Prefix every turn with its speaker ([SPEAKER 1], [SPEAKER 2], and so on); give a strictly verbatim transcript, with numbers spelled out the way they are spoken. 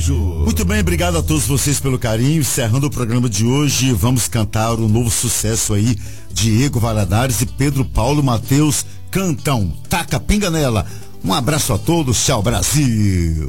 [SPEAKER 1] Muito bem, obrigado a todos vocês pelo carinho. Encerrando o programa de hoje, vamos cantar o novo sucesso aí, Diego Valadares e Pedro Paulo Mateus, Cantão, Taca Pinga Nela. Um abraço a todos, tchau Brasil.